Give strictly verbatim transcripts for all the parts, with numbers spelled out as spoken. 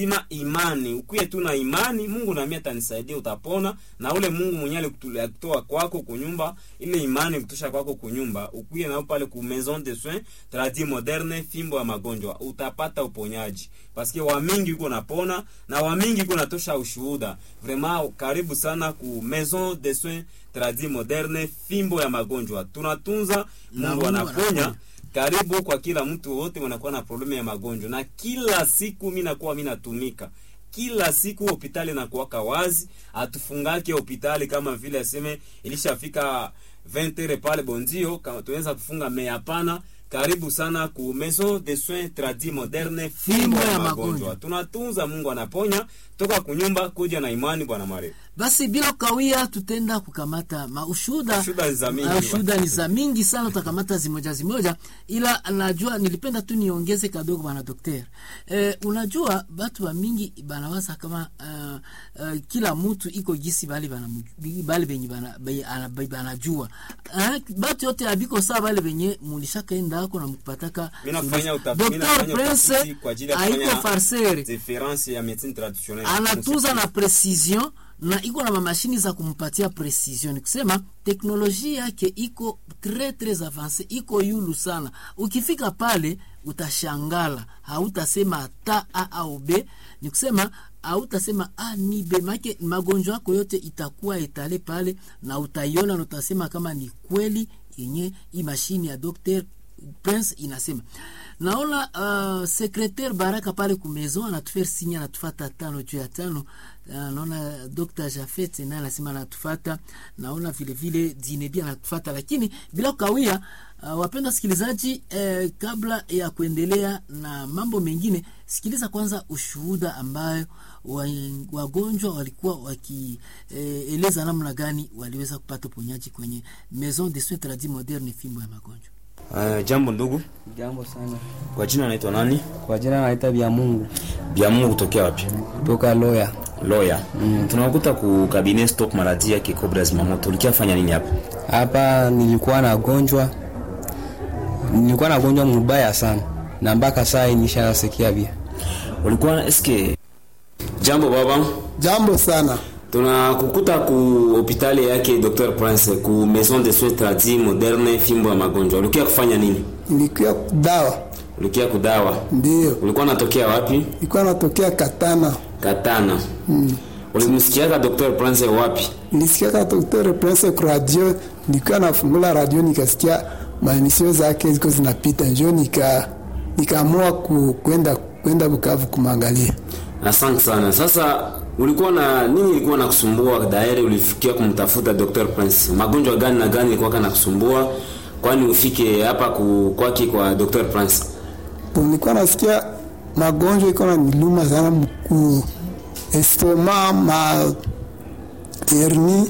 Ima imani, ukuye tu na imani, Mungu na mimi atanisaidia utapona, na ule Mungu mwenyewe alikutoa kwako kunyumba, ile imani kutosha kwako kunyumba, ukuye na pale ku maison de soins tradis moderne fimbo ya magonjwa, utapata uponyaji. Paske wa mingi uko napona na wa mingi uko natosha ushuhuda. Vraiment karibu sana ku maison de soins tradis moderne fimbo ya magonjwa. Tunatunza, Mungu anaponya. Karibu kwa kila mtu wote wanakuwa na problemu ya magonjwa. Na kila siku mimi nakuwa mimi natumika. Kila siku hospitali nakuwaka wazi, atufungake hospitali kama vile aseme ilishafika vingt heures pale bonzio kama tunaweza kufunga me hapana. Karibu sana ku maison de soins tradis moderne fimbo ya magonjwa. Tunatunza, Mungu anaponya. Toka kunyumba kuja na imani Bwana Mare. Basi bila kawia tutenda kukamata maushuda. Ushuda za mingi. Ushuda ni za mingi sana, utakamata zimoja zimoja, ila najua nilipenda tu niongeze kadogo bwana daktari. Eh, unajua watu wa mingi banawaza kama uh, uh, kila mtu iko gisi bali bana bali benye bana banajua. Eh, watu yote abiko sawa bali benye mulishakaenda hako na mpataka. Mimi nafanya utafiti, nafanya utafiti kwa ajili ya kufanya difference ya medicine traditionnelle. Anatuza na precision na iko na mashini za kumpatia precision. Kusema teknolojia yake iko très très avancée, iko yulu sana. Ukifika pale utashangala, hautasema ta a au b, ni kusema hautasema a ni b, make magonjwa yako yote itakuwa etale pale na utaiona na utasema kama ni kweli yenye hii mashini ya Docteur Prince inasema. Naona uh, secrétaire Baraka pale ku maison anatufere sinya anatufata tano juu ya tano. Uh, naona Docteur Jafet na anasema anatufata. Naona vile vile Dinebia anatufata, lakini bila kawia uh, wapenda sikilizaji, eh, kabla ya kuendelea na mambo mengine, sikiliza kwanza ushuhuda ambayo wagonjwa walikuwa wakieleza eh, namna gani waliweza kupata uponyaji kwenye maison de soins tradis moderne fimbo ya magonjwa. Uh, jambo ndugu. Jambo sana. Kwa jina naitwa nani? Kwa jina naitwa Bia Mungu. Bia Mungu kutokea wapi? Kutoka Loya. Loya. Mm. Tunakuta ku cabinet stop maladie yake Cobra Zimamoto. Ulikia fanya nini hapa? Hapa nilikuwa na gonjwa. Nilikuwa na gonjwa mbaya sana. Na mpaka sasa nishasikia vya. Ulikuwa eske Jambo baba. Jambo sana. Tunakukuta ku hospitali yake Docteur Prince ku maison de soins tradis moderne fimbo ya magonjwa. Ulikia kufanya nini? Nilikuwa kudawa. Ulikia kudawa? Ndio. Ulikuwa unatokea wapi? Nilikuwa natokea Katana. Katana. Mm. Ulimsikia Docteur Prince wapi? Nilisikia Docteur Prince kwa radio, nilikuwa nafungula radio nikasikia maemisio zake ziko zinapita, njoo nika nikaamua ku, kwenda kwenda Bukavu kumangalia. Asante sana. Sasa ulikuwa na nini ilikuwa nakusumbua daire ulifikia kumtafuta Docteur Prince? Magonjwa gani na gani ilikuwa kanakusumbua kwani ufike hapa ku kwake kwa Docteur Prince? Nilikuwa nasikia magonjwa iko na niluma sana mkuu. Estoma, ma hernie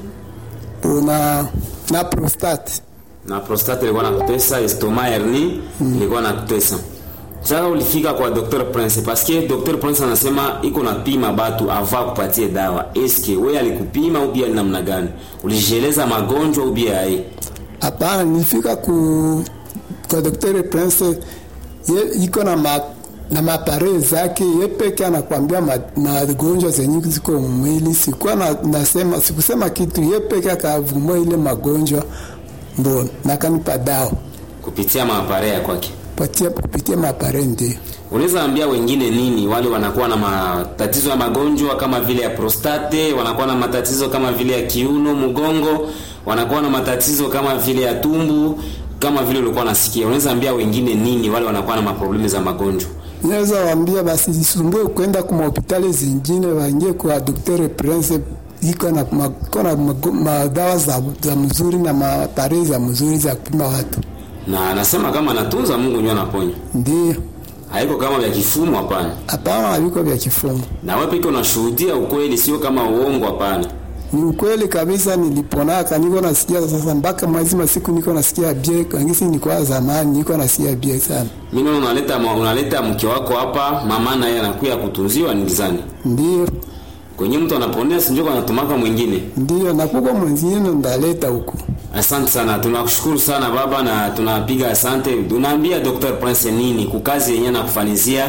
na na prostate. Na prostate ilikuwa nakutesa, estoma, hernie mm. ilikuwa nakutesa. Sasa ulifika kwa Docteur Prince parce que Docteur Prince anasema iko na pima batu ava kupatie dawa. Eske wewe alikupima au bia namna gani? Ulijeleza magonjwa au bia hai? Hapana, nilifika ku kwa Docteur Prince, ye iko na ma, na mapare zake, yeye pekee anakuambia magonjwa zenye ziko mwili. Sikuwa na nasema sikusema kitu, yeye pekee akavumua ile magonjwa mbona na kanipa dawa kupitia mapare ya kwake. Patia kupitia mapare ndio. Unaweza ambia wengine nini wale wanakuwa na matatizo ya magonjwa kama vile ya prostate, wanakuwa na matatizo kama vile ya kiuno, mgongo, wanakuwa na matatizo kama vile ya tumbo, kama vile ulikuwa unasikia. Unaweza ambia wengine nini wale wanakuwa na maproblemu za magonjwa? Naweza waambia basi jisumbue kwenda kwa hospitali zingine, waingie kwa Docteur Prince, iko na kuna madawa za, za mzuri na mapare za mzuri za kupima watu. Na anasema kama anatunza Mungu ndio anaponya. Ndio. Haiko kama vya kifumo hapana. Hapana, haiko vya kifumo. Na wewe pekee unashuhudia ukweli, sio kama uongo hapana. Ni ukweli kabisa, nilipona kaniko nasikia sasa mpaka mwezi masiku niko nasikia bie, kangisi nilikuwa zamani niko nasikia bie sana. Mimi unaleta unaleta mke wako hapa, mama naye anakuja kutunziwa ni gizani. Ndio. Kwenye mtu anaponea sinjo anatumaka mwingine. Ndio, na kuko mwingine ndaleta huko. Asante sana, tunakushukuru sana baba na tunapiga asante. Tunaambia Docteur Prince nini kukazi yenyewe na kufanizia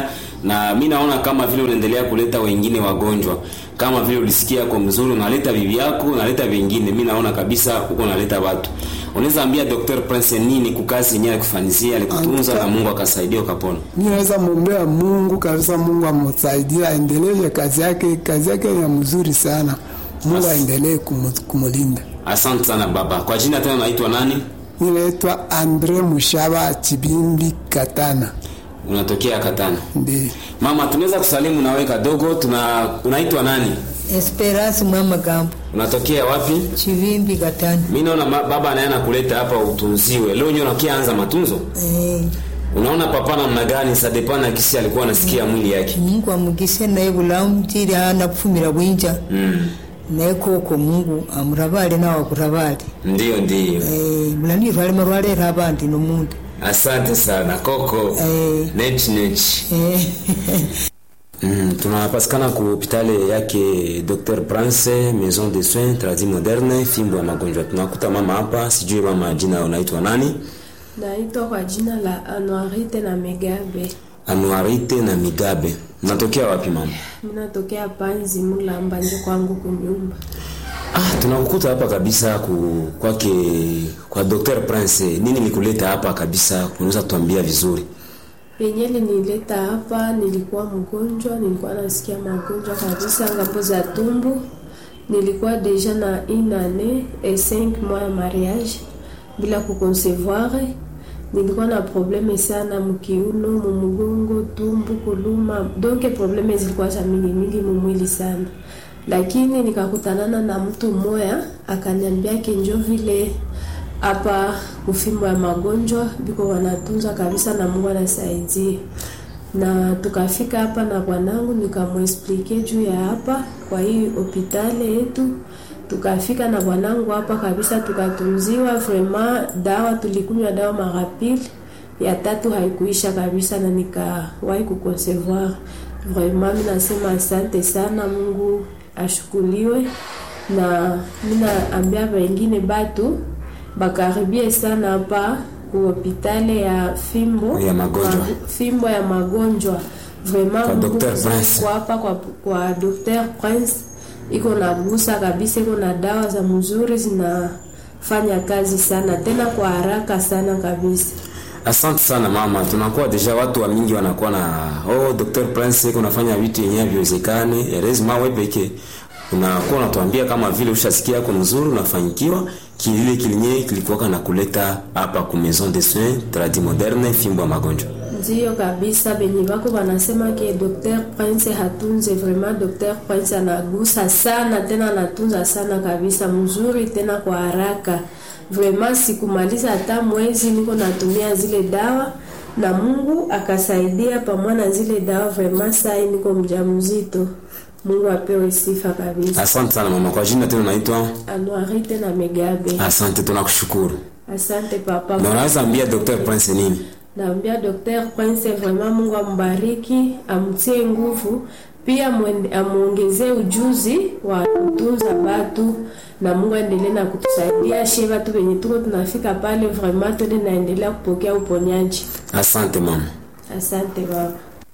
na mimi naona kama vile unaendelea kuleta wengine wagonjwa, kama vile ulisikia kwa mzuri, unaleta bibi yako, unaleta wengine. Mimi naona kabisa uko unaleta watu. Unaweza ambia Doctor Prince nini kukazi yenyewe kufanizia alikutunza na Mungu akasaidia ukapona? Mimi naweza muombea Mungu kabisa, Mungu amsaidie aendelee kazi yake, kazi yake ya mzuri sana. Mungu aendelee kumulinda. Asante sana baba. Kwa jina tena unaitwa nani? Mimi naitwa Andre Mushaba Chibimbi Katana. Unatokea Katana? Ndiyo. Mama, tunaweza kusalimu na wewe kadogo. Tuna unaitwa nani? Esperance Mama Gambo. Unatokea wapi? Chivimbi Katana. Mimi naona baba anaenda kuleta hapa utunziwe. Leo nyo nakianza matunzo? Eh. Unaona papa namna gani sadepana kisi alikuwa anasikia mwili yake? Mungu amugise naye bulamutiri ana kufumira bwinja. Mm. Naye koko Mungu amurabale na wakurabale. Ndio ndio. Eh, mulani rwale marwale rabandi no mundu. Asante sana koko. Eh. Net net. Eh. Mm, tunapatikana ku hospitali yake Docteur Prince, Maison de Soins Tradis Moderne, fimbo ya magonjwa. Tunakuta mama hapa, sijui mama jina unaitwa nani? Naitwa kwa jina la Anuarite na Migabe. Anuarite na Migabe. Unatokea wapi mama? Mimi natokea Panzi Mulamba, nje kwangu kunyumba. Ah, tunakukuta hapa kabisa ku kwake kwa Docteur Prince. Nini nikuleta hapa kabisa? Unaweza tuambia vizuri? Penye nilileta hapa nilikuwa mgonjwa, nilikuwa nasikia magonjwa kabisa ngambo za tumbo. Nilikuwa deja na une année et cinq mois ya mariage bila kuconcevoir. Nilikuwa na probleme sana mkiuno, mumugongo, tumbo kuluma. Donc probleme zilikuwa za mingi mingi mwili sana. Lakini nikakutanana na mtu mmoja akaniambia kenjo vile hapa kufimbo ya magonjwa biko wanatunza kabisa na Mungu anasaidia. Na tukafika hapa na bwanangu nikamuexplique juu ya hapa kwa hii hospitali yetu. Tukafika na bwanangu hapa kabisa tukatunziwa vraiment, dawa tulikunywa dawa marapil ya tatu haikuisha kabisa na nikawahi kuconcevoir. Vraiment mimi nasema asante sana, Mungu ashukuliwe. Na mimi naambia wengine batu bakaribie sana hapa ku hospitali ya fimbo ya magonjwa, ma, fimbo ya magonjwa. Vraiment kwa Docteur Prince kwa hapa kwa, kwa Docteur Prince iko na gusa kabisa, iko na dawa za mzuri zinafanya kazi sana tena kwa haraka sana kabisa. Asante sana mama. Tunakuwa deja watu wa mingi wanakuwa na oh Docteur Prince iko nafanya vitu yenyewe viwezekane. Erezma wewe pekee unakuwa unatuambia kama vile ushasikia kwa mzuri unafanyikiwa kilile kilinye kilikuwa na kuleta hapa ku Maison de Soins Tradis Moderne fimbo ya magonjwa. Ndio kabisa, benye bako wanasema ke Docteur Prince hatunze, vraiment Docteur Prince anagusa sana tena anatunza sana kabisa mzuri tena kwa haraka. Vraiment sikumaliza hata mwezi niko natumia zile dawa na Mungu akasaidia pamoja na zile dawa. Vraiment sasa niko mjamzito. Mungu apewe sifa kabisa. Asante sana mama. Kwa jina tena unaitwa? Anuarite na Migabe. Asante, tunakushukuru. Asante papa. Na unaweza ambia Docteur Prince nini? Naambia Docteur Prince vraiment Mungu ambariki, amtie nguvu, pia amuongezee ujuzi wa kutunza watu na Mungu aendelee na kutusaidia sheba tu wenye tuko tunafika pale vraiment tena naendelea kupokea uponyaji. Asante mama. Asante baba.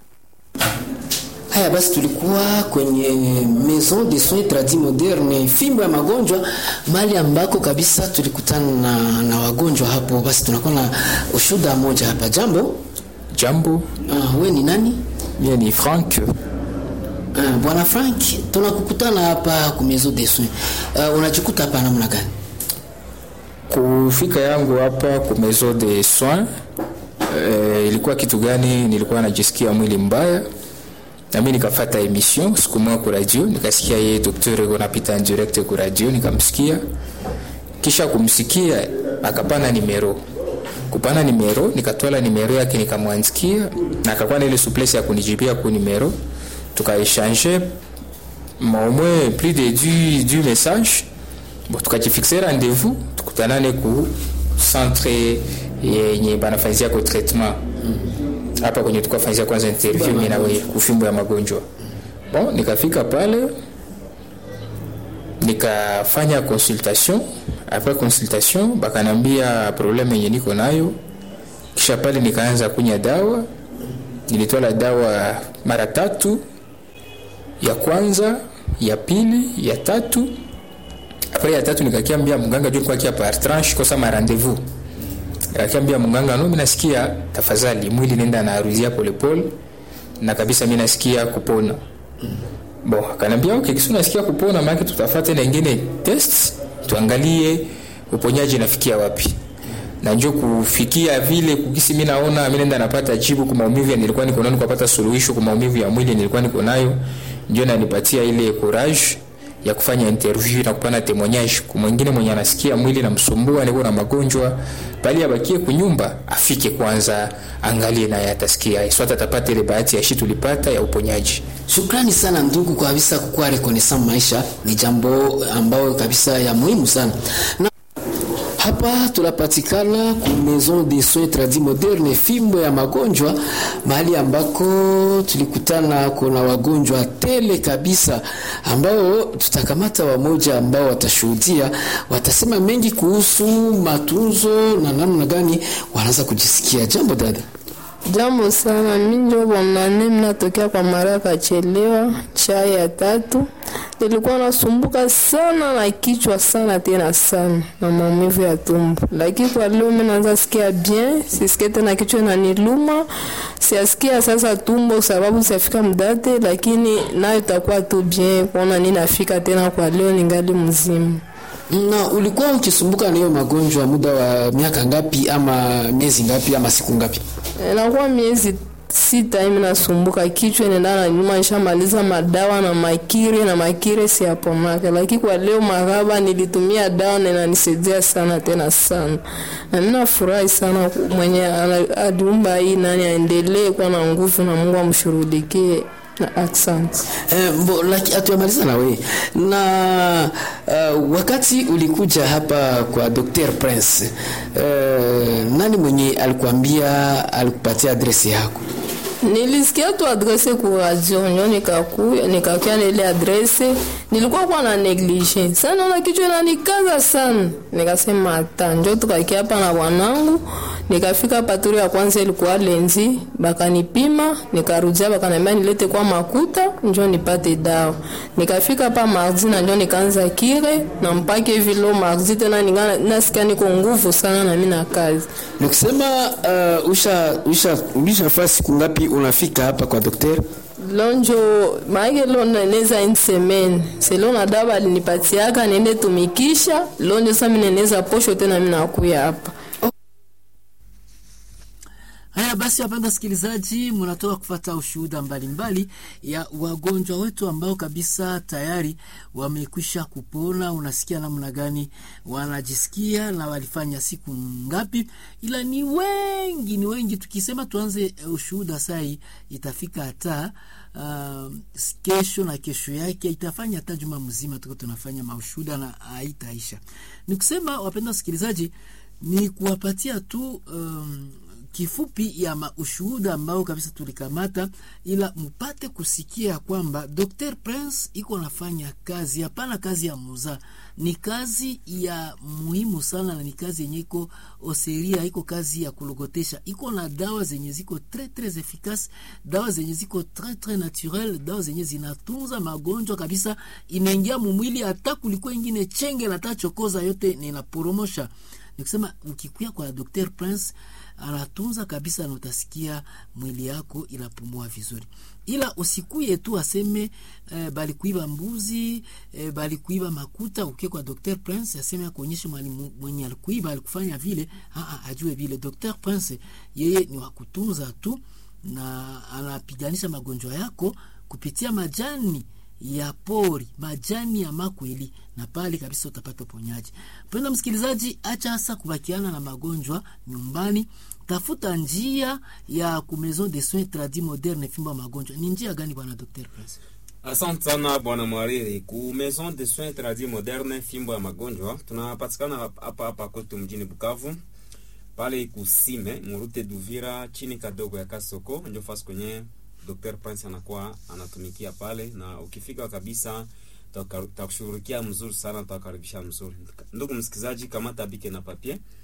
Haya basi, tulikuwa kwenye Maison de Soins Tradis Moderne fimbo ya magonjwa, mali ambako kabisa tulikutana na, na wagonjwa hapo. Basi tunakuwa na ushuhuda mmoja hapa. Jambo. Jambo. Ah, wewe ni nani? Mimi ni Frank. Ah, bwana Frank, tunakukutana hapa ku Maison de Soins. Uh, unajikuta hapa namna gani? Kufika yangu hapa ku Maison de Soins eh, ilikuwa kitu gani? Nilikuwa najisikia mwili mbaya. Na mimi nikafuata emission siku moja kwa radio, nikasikia yeye daktari anapita en direct kwa radio, nikamsikia. Kisha kumsikia akapana numero. Kupana numero, nikatwala numero yake nikamwandikia na akakuwa na ile souplesse ya kunijibia kwa numero. Tukaéchanger au moins plus de du du message. Bon, tukajifixer rendez-vous, tukutanane ku centre yenye banafanyia kwa traitement. Hapa kwenye tukafanyia kwanza interview mimi na wewe kufimbo ya magonjwa. Bon, nikafika pale nikafanya consultation. Après consultation bakanambia problème yenye niko nayo. Kisha pale nikaanza kunya dawa. nilitoa dawa mara tatu, ya kwanza, ya pili, ya tatu. Après ya tatu nikakiambia mganga juu kwa kia par tranche kwa sama rendez-vous. Nikakiambia mganga, no, mimi nasikia tafadhali mwili nenda na aruzia pole pole na kabisa mimi nasikia kupona. Bon, akanambia okay, kisi nasikia kupona maana tutafuata na nyingine test tuangalie uponyaji nafikia wapi. Na njoo kufikia vile kukisi mimi naona mimi nenda napata jibu kwa maumivu nilikuwa niko nayo, kupata suluhisho kwa maumivu ya mwili nilikuwa niko nayo, ndio nanipatia ile courage ya kufanya interview na kupana témoignage kwa mwingine mwenye anasikia mwili na msumbua niko na magonjwa, bali abakie kunyumba afike kwanza angalie na yatasikia swata atapata ile bahati ya shitu lipata ya uponyaji. Shukrani sana ndugu kwa kabisa kwa reconnaissance maisha ni jambo ambao kabisa ya muhimu sana. Na hapa tunapatikana ku Maison de Soins Tradis Moderne fimbo ya magonjwa, mahali ambako tulikutana kuna wagonjwa tele kabisa ambao tutakamata wamoja ambao watashuhudia, watasema mengi kuhusu matunzo na namna gani wanaanza kujisikia. Jambo dada. Jambo sana, mimi ndio bwana mimi natokea kwa mara kachelewa chai ya tatu. Nilikuwa nasumbuka sana na kichwa sana tena sana na maumivu ya tumbo. Lakini kwa leo mimi naanza sikia bien, sisikie tena kichwa inaniluma. Siasikia sasa tumbo sababu sifika mdate, lakini nayo itakuwa tu bien kuona nini nafika tena kwa leo ningali mzima. Na ulikuwa ukisumbuka na hiyo magonjwa muda wa miaka ngapi ama miezi ngapi ama siku ngapi? E, nakuwa miezi sita mimi nasumbuka kichwa nenda na nyuma, nishamaliza madawa na makire na makire si hapo maka, lakini kwa leo magaba nilitumia dawa na inanisaidia sana tena sana. Na mimi nafurahi sana mwenye aliumba hii nani aendelee kwa na nguvu na Mungu amshuhudikie. Na accent eh mbo like atuamaliza na wewe na uh, wakati ulikuja hapa kwa Docteur Prince uh, nani mwenye alikwambia alikupatia address yako? Nilisikia tu adresse kwa radio, nyo nikakuya nikakia ile adresse, nilikuwa kwa na negligence sana na kichwa inanikaza sana, nikasema hata njoo tukakia hapa na bwanangu. Nikafika paturi ya kwanza ilikuwa lenzi, bakanipima, nikarudia bakaniambia nilete kwa makuta njoo nipate dawa. Nikafika hapa mardi na njoo nikaanza kire na mpake hivi lo mardi tena ningana nasikia niko nguvu sana na mimi na kazi. Nikusema uh, usha usha ulisha fasi kungapi unafika hapa kwa daktari? Lonjo maige lona neza in semaine. Selona dawa alinipatiaka niende tumikisha, lonjo sasa mimi neneza posho tena mimi nakuya hapa. Haya basi, wapenda sikilizaji, mnatoka kufuata ushuhuda mbalimbali ya wagonjwa wetu ambao kabisa tayari wamekwisha kupona. Unasikia namna gani wanajisikia na walifanya siku ngapi, ila ni wengi ni wengi. Tukisema tuanze ushuhuda sai itafika hata uh, kesho na kesho yake itafanya hata juma mzima tuko tunafanya maushuhuda na haitaisha. Nikusema wapenda sikilizaji ni kuwapatia tu um, kifupi ya ushuhuda ambao kabisa tulikamata, ila mpate kusikia kwamba Docteur Prince iko nafanya kazi, hapana kazi ya muza, ni kazi ya muhimu sana na ni kazi yenye iko oseria, iko kazi ya kulogotesha, iko na dawa zenye ziko très très efficace, dawa zenye ziko très très naturel, dawa zenye zinatunza magonjwa kabisa, inaingia mwili hata kuliko ingine chenge na tachokoza yote ninaporomosha. Nikusema ukikuya kwa Docteur Prince anatunza kabisa na utasikia mwili yako inapumua vizuri. Ila usikuye tu aseme eh, bali kuiba mbuzi, eh, bali kuiba makuta. Ukiye kwa Docteur Prince aseme akuonyeshe mwalimu mwenye alikuiba alikufanya vile, a a ajue vile. Docteur Prince yeye ni wakutunza tu na anapiganisha magonjwa yako kupitia majani ya pori, majani ya makweli, na pale kabisa utapata uponyaji. Penda msikilizaji, acha hasa kubakiana na magonjwa nyumbani, tafuta njia ya ku Maison de Soins Tradis Moderne fimbo magonjwa. Ni njia gani bwana Docteur Prince? Asante sana bwana Mwariri. Ku Maison de Soins Tradis Moderne fimbo ya magonjwa tunapatikana hapa hapa kwetu mjini Bukavu, pale kusime murute Duvira chini kadogo ya Kasoko, ndio fasi kwenye Docteur Prince anakuwa anatumikia pale, na ukifika kabisa tutakushughulikia mzuri sana, tutakaribisha mzuri. Ndugu msikizaji, kama tabike na papier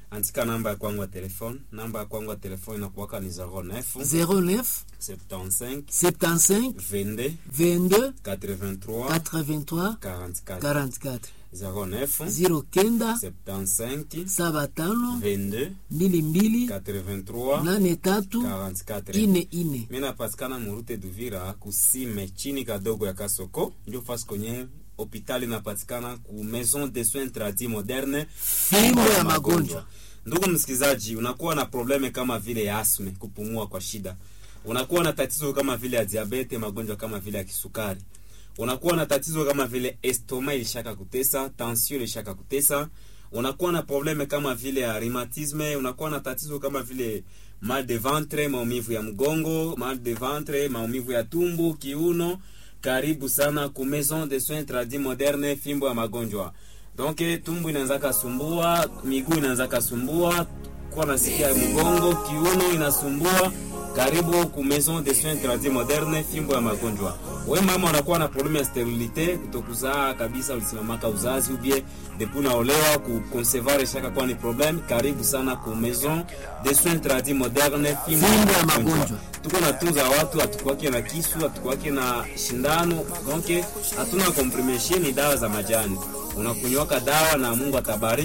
Andika namba ya kwangu ya telefone. Namba ya kwangu ya telefone inakuwaka ni zero neuf zero neuf soixante-quinze soixante-quinze vingt-deux vingt-deux quatre-vingt-trois quatre-vingt-trois quarante-quatre quarante-quatre zero neuf zero kenda soixante-quinze saba tano vingt-deux mbili mbili quatre-vingt-trois nane tatu quarante-quatre. ine ine. Mimi napatikana Murute Duvira kusime chini kadogo ya Kasoko, ndio fasi kwenye hospitali napatikana ku Maison de Soins Tradis Moderne Fimbo ya magonjwa. Ndugu msikizaji, unakuwa na probleme kama vile ya asme, kupumua kwa shida. Unakuwa na tatizo kama vile ya diabete, magonjwa kama vile ya kisukari. Unakuwa na tatizo kama vile estoma ilishaka kutesa, tension ilishaka kutesa. Unakuwa na probleme kama vile ya rheumatisme, unakuwa na tatizo kama vile mal de ventre, maumivu ya mgongo, mal de ventre, maumivu ya tumbo, kiuno. Karibu sana ku Maison de Soins Tradis Moderne Fimbo ya magonjwa. Donc tumbo inaanza kusumbua, miguu inaanza kusumbua, kwa nasikia mgongo, kiuno inasumbua. Karibu ku Maison de Soins Tradis Moderne Fimbo ya magonjwa. Wewe mama unakuwa na problème ya sterilité, kutokuzaa kabisa, ulisimamaka uzazi ubie depuis unaolewa, ku concevoir shaka kwa ni problème, karibu sana ku Maison de Soins Tradis Moderne Fimbo ya magonjwa. Tuko na tunza watu, hatukwake na kisu, hatukwake na shindano, donc hatuna compression, ni dawa za majani. Unakunywaka dawa na Mungu atabariki.